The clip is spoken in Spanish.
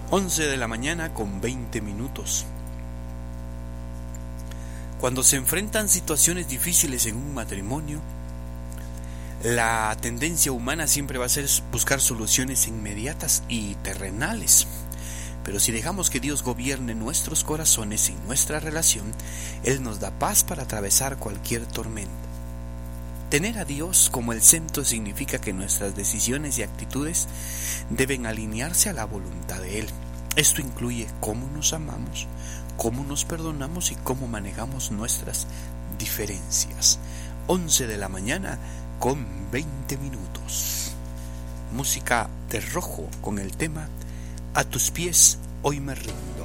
11 de la mañana con 20 minutos. Cuando se enfrentan situaciones difíciles en un matrimonio, la tendencia humana siempre va a ser buscar soluciones inmediatas y terrenales. Pero si dejamos que Dios gobierne nuestros corazones y nuestra relación, Él nos da paz para atravesar cualquier tormenta. Tener a Dios como el centro significa que nuestras decisiones y actitudes deben alinearse a la voluntad de Él. Esto incluye cómo nos amamos, cómo nos perdonamos y cómo manejamos nuestras diferencias. 11 de la mañana con 20 minutos. Música de Rojo con el tema A tus pies hoy me rindo.